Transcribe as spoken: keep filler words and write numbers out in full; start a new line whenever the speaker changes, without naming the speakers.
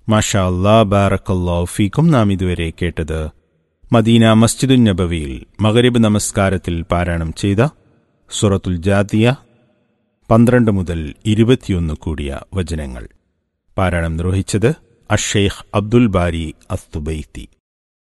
മാഷാ അല്ലാ, ബാറക്കല്ലാഹു ഫീക്കും. നാം ഇതുവരെ കേട്ടത് മദീന മസ്ജിദുൻ നബവിയിൽ മഗ്രിബ് നമസ്കാരത്തിൽ പാരായണം ചെയ്ത സൂറത്തുൽ ജാതിയ പന്ത്രണ്ട് മുതൽ ഇരുപത്തിയൊന്ന് കൂടിയ വചനങ്ങൾ. പാരായണം നിർവഹിച്ചത് അഷ്ഷെയ്ഖ് അബ്ദുൽ ബാരി അസ്തുബൈത്തി.